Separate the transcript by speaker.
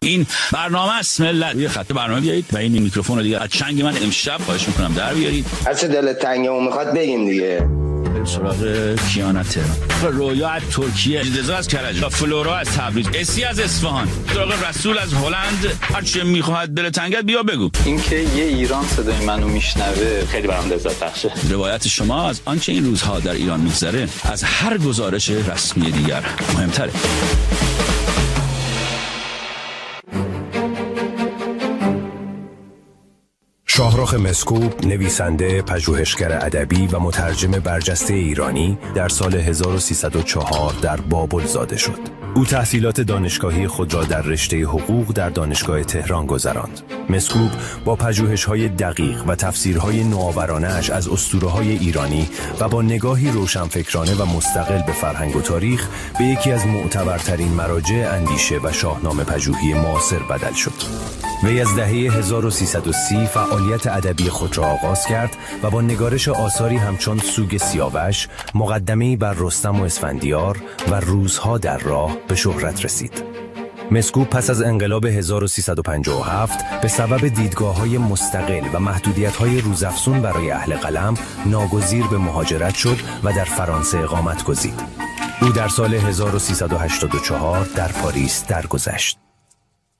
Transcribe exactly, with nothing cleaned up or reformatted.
Speaker 1: این برنامه است ملت. یه خط برنامه بیارید و این میکروفون رو دیگه از چنگ من امشب خواهش میکنم در بیارید.
Speaker 2: هر چه دلت تنگه و میخواد بگیم دیگه.
Speaker 1: سراغ کیانا تهران، رویا از ترکیه، رضا از کرج، فلورا از تبریز، اسی از اصفهان، سراغ رسول از هلند. هر چه میخواد دل تنگت بیا بگو.
Speaker 3: اینکه یه ایران صدای منو میشنوه
Speaker 1: خیلی برام لذت بخشه. روایت شما از آنچه این روزها در ایران میگذره از هر گزارش رسمی دیگر مهمتره.
Speaker 4: شاهرخ مسکوب، نویسنده، پژوهشگر ادبی و مترجم برجسته ایرانی، در سال هزار و سیصد و چهار در بابل زاده شد. او تحصیلات دانشگاهی خود را در رشته حقوق در دانشگاه تهران گذراند. مسکوب با پژوهش‌های دقیق و تفسیرهای نوآورانه‌اش از اسطوره‌های ایرانی و با نگاهی روشنفکرانه و مستقل به فرهنگ و تاریخ به یکی از معتبرترین مراجع اندیشه و شاهنامه پژوهی معاصر بدل شد. وی از دهه هزار و سیصد و سی فعالیت ادبی خود را آغاز کرد و با نگارش آثاری همچون سوگ سیاوش، مقدمه‌ای بر رستم و اسفندیار و روزها در راه به شهرت رسید. مسکوب پس از انقلاب هزار و سیصد و پنجاه و هفت به سبب دیدگاه‌های مستقل و محدودیت‌های روزافزون برای اهل قلم ناگزیر به مهاجرت شد و در فرانسه اقامت گزید. او در سال هزار و سیصد و هشتاد و چهار در پاریس درگذشت.